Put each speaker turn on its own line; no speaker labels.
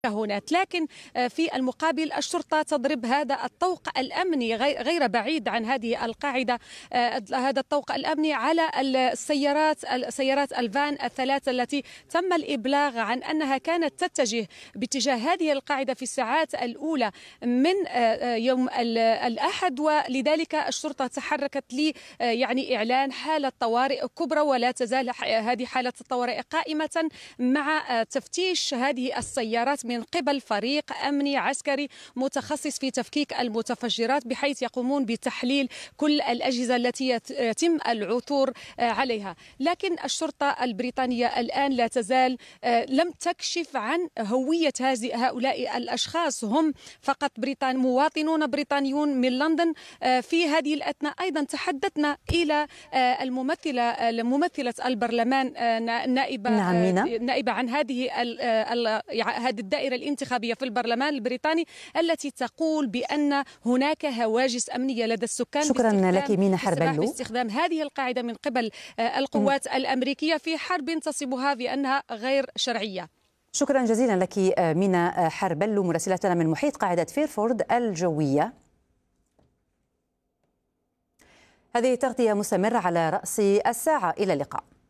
هناك، لكن في المقابل الشرطة تضرب هذا الطوق الأمني غير بعيد عن هذه القاعدة، هذا الطوق الأمني على سيارات الفان الثلاثة التي تم الإبلاغ عن أنها كانت تتجه باتجاه هذه القاعدة في الساعات الأولى من يوم الأحد، ولذلك الشرطة تحركت يعني إعلان حالة طوارئ كبرى، ولا تزال هذه حالة الطوارئ قائمة مع تفتيش هذه السيارات من قبل فريق أمني عسكري متخصص في تفكيك المتفجرات، بحيث يقومون بتحليل كل الأجهزة التي يتم العثور عليها. لكن الشرطة البريطانية الآن لا تزال لم تكشف عن هوية هؤلاء الأشخاص، هم فقط مواطنون بريطانيون من لندن. في هذه الأثناء أيضا تحدثنا إلى ممثلة البرلمان، نائبة عن هذه الدائرة الانتخابية في البرلمان البريطاني، التي تقول بأن هناك هواجس أمنية لدى السكان.
شكرا لك مينا حربلو.
باستخدام هذه القاعدة من قبل القوات الأمريكية في حرب تصبها بأنها غير شرعية.
شكرا جزيلا لك مينا حربلو مراسلتنا من محيط قاعدة فيرفورد الجوية. هذه تغطية مستمرة على رأس الساعة، إلى اللقاء.